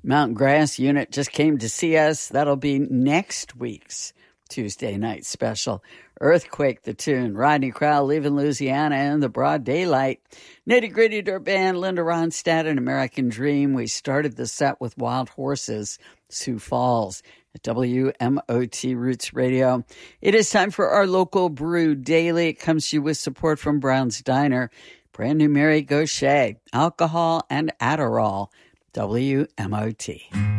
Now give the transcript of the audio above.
Mountain Grass Unit just came to see us. That'll be next week's Tuesday night special. Earthquake, the tune. Rodney Crowell, Leaving Louisiana in the Broad Daylight. Nitty Gritty Dirt Band, Linda Ronstadt, and American Dream. We started the set with Wild Horses, Sioux Falls, at WMOT Roots Radio. It is time for our local brew daily. It comes to you with support from Brown's Diner. Brand new Mary Gaucher, alcohol and Adderall. WMOT.